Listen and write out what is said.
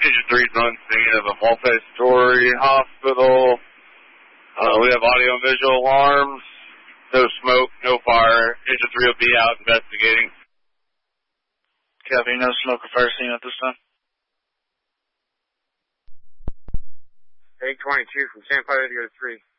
Agent 3's on scene of a multi-story hospital. We have audio and visual alarms. No smoke, no fire. Agent 3 will be out investigating. Copy, no smoke or fire scene at this time. Egg 22 from San Pedro to 3.